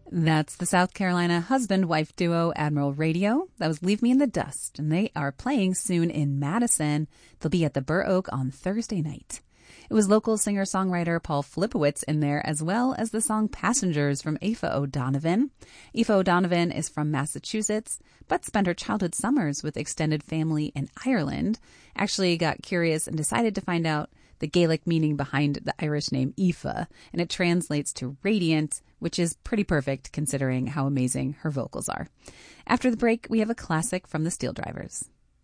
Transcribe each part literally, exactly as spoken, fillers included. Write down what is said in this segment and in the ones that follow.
That's the South Carolina husband-wife duo Admiral Radio. That was Leave Me in the Dust, and they are playing soon in Madison. They'll be at the Burr Oak on Thursday night. It was local singer-songwriter Paul Flipowitz in there, as well as the song Passengers from Aoife O'Donovan. Aoife O'Donovan is from Massachusetts, but spent her childhood summers with extended family in Ireland. Actually got curious and decided to find out the Gaelic meaning behind the Irish name Aoife, and it translates to radiant, which is pretty perfect considering how amazing her vocals are. After the break, we have a classic from the Steel Drivers.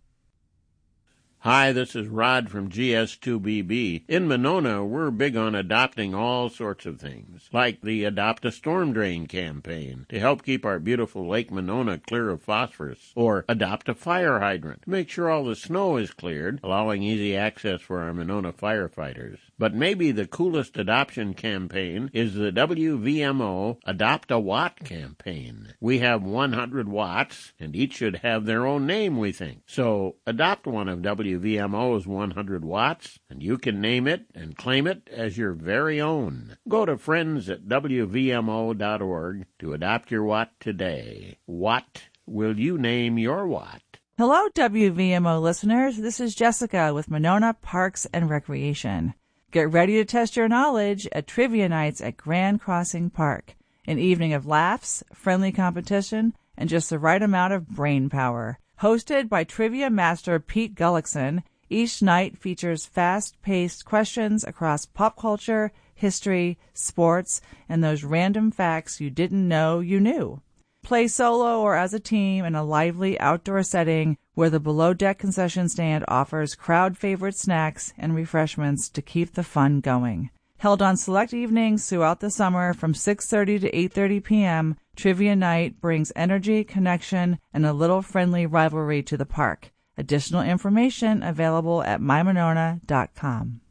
Hi, this is Rod from G S two B B. In Monona, we're big on adopting all sorts of things, like the Adopt a Storm Drain campaign to help keep our beautiful Lake Monona clear of phosphorus, or adopt a fire hydrant to make sure all the snow is cleared, allowing easy access for our Monona firefighters. But maybe the coolest adoption campaign is the W V M O Adopt a Watt campaign. We have one hundred watts, and each should have their own name, we think. So adopt one of W V M O's one hundred watts, and you can name it and claim it as your very own. Go to friends at W V M O dot org to adopt your watt today. What will you name your watt? Hello, W V M O listeners. This is Jessica with Monona Parks and Recreation. Get ready to test your knowledge at Trivia Nights at Grand Crossing Park. An evening of laughs, friendly competition, and just the right amount of brain power. Hosted by trivia master Pete Gullickson, each night features fast-paced questions across pop culture, history, sports, and those random facts you didn't know you knew. Play solo or as a team in a lively outdoor setting where the below-deck concession stand offers crowd-favorite snacks and refreshments to keep the fun going. Held on select evenings throughout the summer from six thirty to eight thirty p.m., Trivia Night brings energy, connection, and a little friendly rivalry to the park. Additional information available at my monona dot com.